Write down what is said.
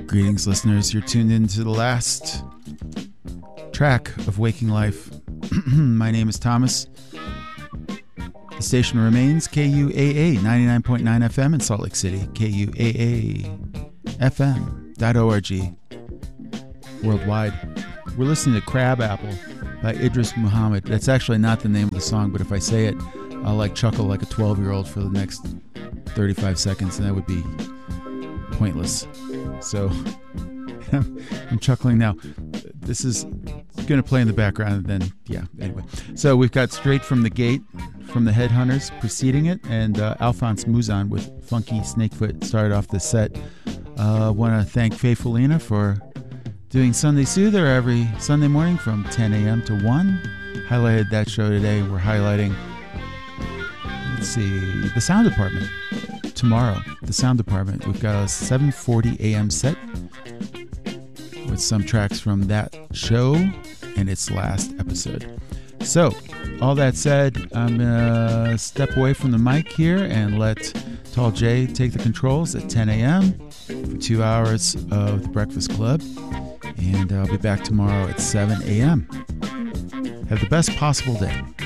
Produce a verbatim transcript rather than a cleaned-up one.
Greetings, listeners. You're tuned into the last track of Waking Life. My name is Thomas. The station remains K U A A ninety-nine point nine F M in Salt Lake City, K U A A F M dot org worldwide. We're listening to Crab Apple by Idris Muhammad. That's actually not the name of the song, but if I say it, I'll like chuckle like a twelve-year-old for the next thirty-five seconds, and that would be pointless. So I'm, I'm chuckling now. This is going to play in the background, and then, yeah, anyway. So we've got Straight from the Gate from the Headhunters preceding it, and uh, Alphonse Mouzon with Funky Snakefoot started off the set. I uh, want to thank Faithfulina for doing Sunday Soother every Sunday morning from ten a.m. to one. Highlighted that show today. We're highlighting, let's see, the sound department. Tomorrow, the sound department. We've got a seven forty a.m. set with some tracks from that show and its last episode. So, all that said, I'm going to step away from the mic here and let Tall J take the controls at ten a.m. for two hours of the Breakfast Club. And I'll be back tomorrow at seven a.m. Have the best possible day.